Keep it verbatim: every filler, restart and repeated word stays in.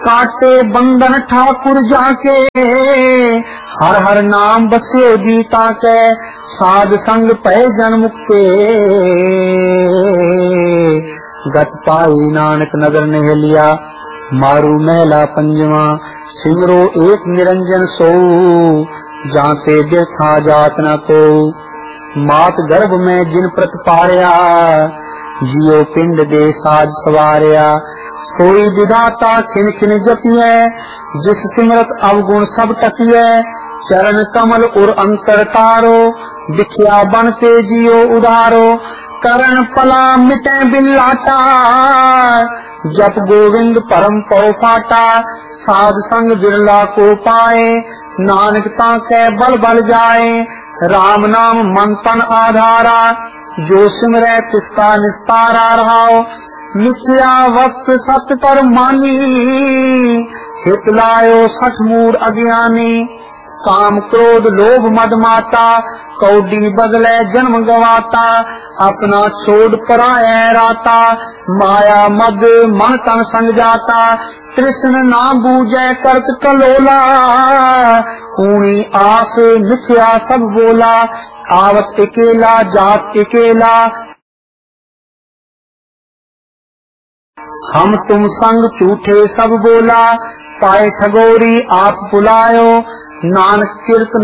काटे बंधन ठाकुर जाके, हर हर नाम बस्यो जीता के, साध संग पै जन मुक्ते। गत पाई नानक नगर ने लिया, मारू महला पंजवा, सिमरो एक निरंजन सो, जाते व्यथा जात न को। मात गर्भ में जिन प्रत पारया, जियो पिंड दे साज सवारया। कोई विधाता खिन खिन जपिए, जिस सिमरत अवगुण सब टकिए। चरण कमल उर अंतर तारो, दिखिया बनते जियो उदारो। करण पला मिटे बिल्लाटा, जप गोविंद परम पौ पाटा। साध संग बिरला को पाए, नानक ताके बल बल जाए। राम नाम मन तन आधारा, जो सिमरै तिसका निस्तारा रहाओ। मिथ्या वक्त सत्य कर मानी, हित लायो सठ मूढ़ अज्ञानी। काम क्रोध लोभ मद माता, कौडी बदले जन्म गवाता। अपना छोड़ पराया राता, माया मद मन तन संग जाता। कृष्ण ना बूझे करत कलोला, ऊनी आस मिथ्या सब बोला। आवत अकेला जात अकेला, हम तुम संग झूठे सब बोला। पाए ठगोरी आप बुलायो, नानक कीर्तन